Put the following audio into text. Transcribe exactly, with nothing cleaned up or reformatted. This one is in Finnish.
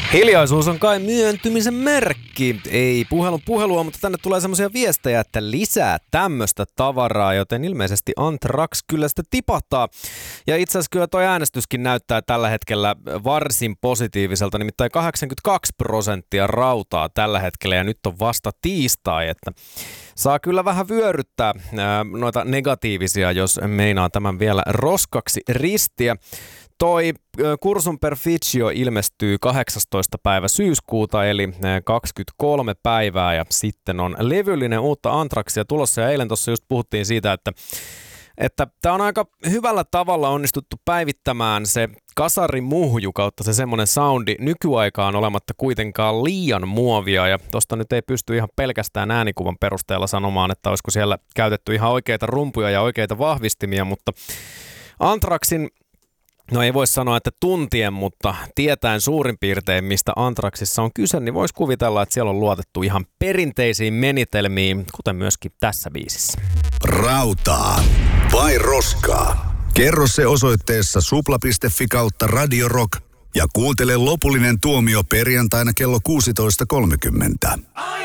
Hiljaisuus on kai myöntymisen merkki. Ei puhelun puhelua, mutta tänne tulee semmoisia viestejä, että lisää tämmöistä tavaraa, joten ilmeisesti Anthrax kyllä sitä tipahtaa. Ja itse asiassa kyllä toi äänestyskin näyttää tällä hetkellä varsin positiiviselta, nimittäin kahdeksankymmentäkaksi prosenttia rautaa tällä hetkellä ja nyt on vasta tiistai, että saa kyllä vähän vyöryttää ää, noita negatiivisia, jos meinaa tämän vielä roskaksi ristiä. Toi Cursum Perficio ilmestyy kahdeksastoista päivä syyskuuta, eli kaksikymmentäkolme päivää, ja sitten on levyllinen uutta Anthraxia tulossa, ja eilen tuossa just puhuttiin siitä, että että tämä on aika hyvällä tavalla onnistuttu päivittämään se kasarimuhju kautta se semmoinen soundi nykyaikaan olematta kuitenkaan liian muovia, ja tosta nyt ei pysty ihan pelkästään äänikuvan perusteella sanomaan, että olisiko siellä käytetty ihan oikeita rumpuja ja oikeita vahvistimia, mutta Anthraxin, no ei voi sanoa, että tuntien, mutta tietäen suurin piirtein, mistä Anthraxissa on kyse, niin voisi kuvitella, että siellä on luotettu ihan perinteisiin menitelmiin, kuten myöskin tässä biisissä. Rautaa vai roskaa? Kerro se osoitteessa supla piste fi kautta Radio Rock ja kuuntele lopullinen tuomio perjantaina kello kuusitoista kolmekymmentä.